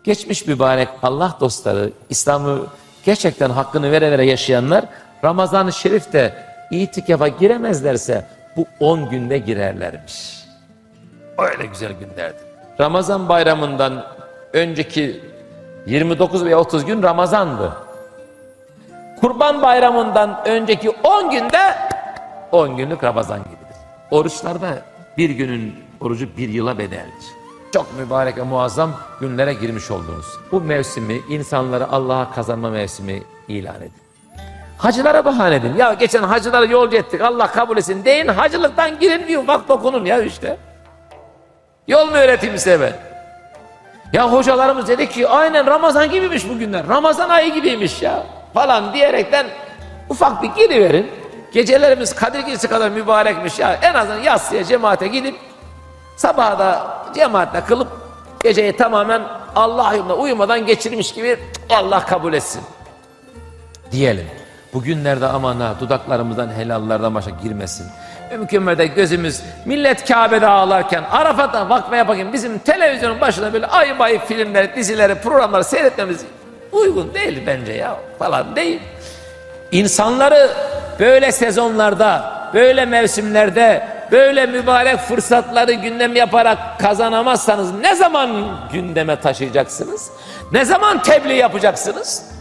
Geçmiş mübarek Allah dostları, İslam'ı gerçekten hakkını vere vere yaşayanlar Ramazan-ı Şerif'te itikafa giremezlerse bu 10 günde girerlermiş. Öyle güzel günlerdi. Ramazan bayramından önceki 29 veya 30 gün Ramazan'dı. Kurban bayramından önceki 10 günde 10 günlük Ramazan gibidir. Oruçlarda bir günün orucu bir yıla bedeldir. Çok mübarek ve muazzam günlere girmiş oldunuz. Bu mevsimi insanlara Allah'a kazanma mevsimi ilan edin. Hacılara bahane edin. Ya geçen hacıları yolcu ettik, Allah kabul etsin deyin, hacılıktan girin bir ufak dokunun ya işte. Yol mu öğreteyim size ben? Ya hocalarımız dedi ki aynen Ramazan gibiymiş bugünler, Ramazan ayı gibiymiş ya falan diyerekten ufak bir giriverin. Gecelerimiz Kadir Gecesi kadar mübarekmiş ya, en azından yatsıya cemaate gidip sabaha da cemaatle kılıp geceyi tamamen Allah yolunda uyumadan geçirmiş gibi Allah kabul etsin diyelim. Bugünlerde aman ha dudaklarımızdan helallardan başa girmesin. Mümkün mertebe gözümüz millet Kabe'de ağlarken Arafat'tan vakfaya bakayım, bizim televizyonun başına böyle ayıp ayıp filmleri, dizileri, programları seyretmemiz uygun değil bence ya falan değil. İnsanları böyle sezonlarda, böyle mevsimlerde, böyle mübarek fırsatları gündem yaparak kazanamazsanız ne zaman gündeme taşıyacaksınız? Ne zaman tebliğ yapacaksınız?